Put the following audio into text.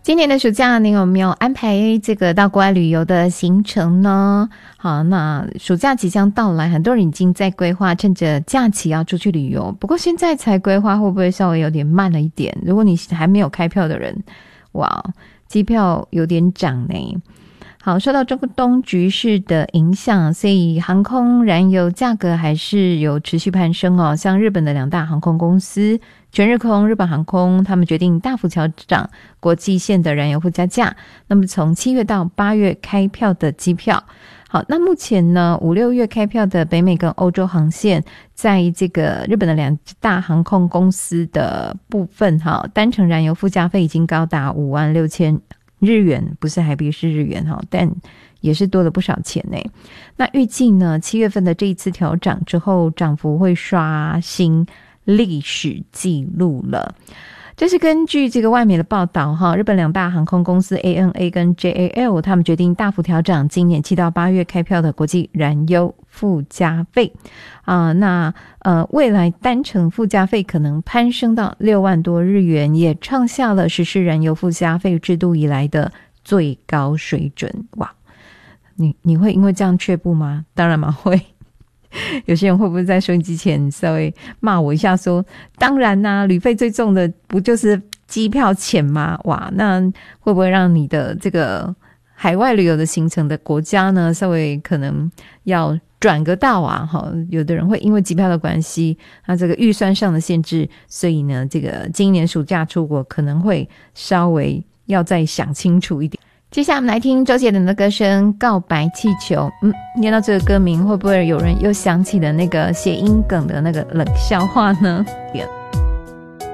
今年的暑假你有没有安排这个到国外旅游的行程呢？好，那暑假即将到来，很多人已经在规划，趁着假期要出去旅游。不过现在才规划，会不会稍微有点慢了一点？如果你还没有开票的人，哇，机票有点涨呢。好，受到中东局势的影响，所以航空燃油价格还是有持续攀升哦。像日本的两大航空公司全日空、日本航空，他们决定大幅调涨国际线的燃油附加价。那么从7月到8月开票的机票，好，那目前呢5、6月开票的北美跟欧洲航线，在这个日本的两大航空公司的部分，单程燃油附加费已经高达56000日元，不是台币是日元，但也是多了不少钱呢。那预计呢7月份的这一次调涨之后，涨幅会刷新历史记录了。这是根据这个外媒的报道，日本两大航空公司 ANA 跟 JAL 他们决定大幅调涨今年7到8月开票的国际燃油附加费未来单程附加费可能攀升到6万多日元，也创下了实施燃油附加费制度以来的最高水准。哇，你会因为这样却步吗？当然嘛会。有些人会不会在收音机前稍微骂我一下说，当然旅费最重的不就是机票钱吗？哇，那会不会让你的这个海外旅游的行程的国家呢稍微可能要转个道有的人会因为机票的关系，那这个预算上的限制，所以呢这个今年暑假出国可能会稍微要再想清楚一点。接下来我们来听周杰伦的歌声《告白气球》。念到这个歌名，会不会有人又想起了那个谐音梗的那个冷笑话呢？